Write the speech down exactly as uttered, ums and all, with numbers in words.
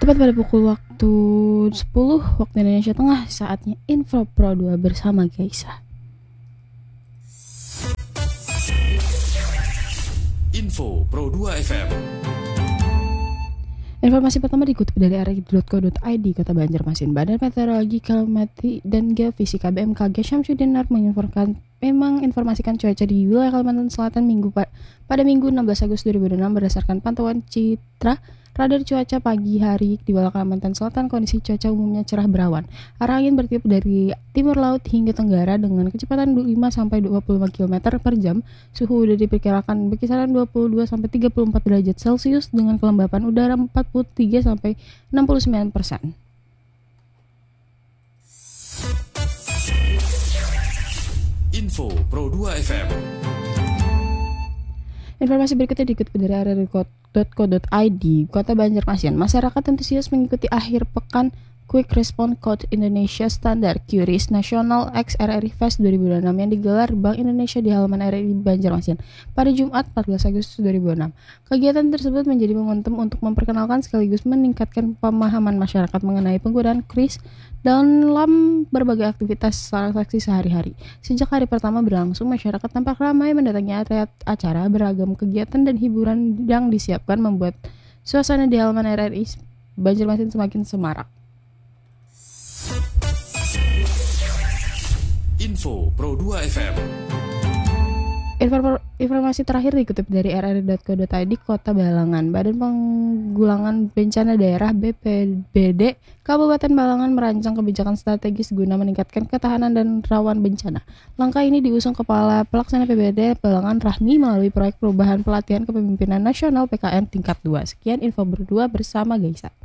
Tepat pada pukul waktu sepuluh waktu Indonesia Tengah, saatnya Info Pro dua bersama Gaisa. Info Pro dua F M. Informasi pertama dikutip dari r i dot co dot i d Kota Banjarmasin. Badan Meteorologi, Klimatologi dan Geofisika B M K G Syamsuddin Nur menginformasikan memang informasikan cuaca di wilayah Kalimantan Selatan minggu pa- pada Minggu enam belas Agustus dua ribu enam berdasarkan pantauan Citra Radar cuaca pagi hari di wilayah Kalimantan Selatan. Kondisi cuaca umumnya cerah berawan. Arah angin bertiup dari timur laut hingga tenggara dengan kecepatan lima sampai dua puluh lima kilometer per jam. Suhu udara diperkirakan berkisaran dua puluh dua sampai tiga puluh empat derajat Celcius dengan kelembapan udara empat puluh tiga sampai enam puluh sembilan persen. Info Pro dua F M. Informasi berikutnya dikutip dari r i dot co dot i d Kota Banjarmasin. Masyarakat antusias mengikuti akhir pekan Quick Response Code Indonesia Standar Q R I S National X R R I Fest dua ribu enam yang digelar Bank Indonesia di halaman R I Banjarmasin pada Jumat empat belas Agustus dua ribu enam. Kegiatan tersebut menjadi momentum untuk memperkenalkan sekaligus meningkatkan pemahaman masyarakat mengenai penggunaan Q R I S dalam berbagai aktivitas transaksi sehari-hari. Sejak hari pertama berlangsung, masyarakat tampak ramai mendatangi area acara. Beragam kegiatan dan hiburan yang disiapkan membuat suasana di halaman R R I Banjarmasin semakin semarak. Info Pro dua F M. Informasi terakhir dikutip dari r r dot co dot i d Kota Balangan. Badan Penanggulangan Bencana Daerah B P B D Kabupaten Balangan merancang kebijakan strategis guna meningkatkan ketahanan dan rawan bencana. Langkah ini diusung Kepala Pelaksana P B D Balangan Rahmi melalui proyek perubahan pelatihan kepemimpinan nasional P K N tingkat dua. Sekian info berdua bersama Gaisa.